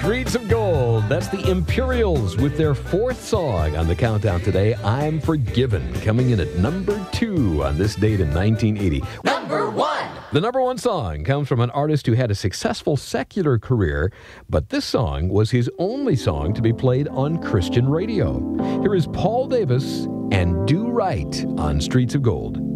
Streets of Gold. That's the Imperials with their fourth song on the countdown today, I'm Forgiven, coming in at number 2 on this date in 1980. Number 1. The number 1 song comes from an artist who had a successful secular career, but this song was his only song to be played on Christian radio. Here is Paul Davis and Do Right on Streets of Gold.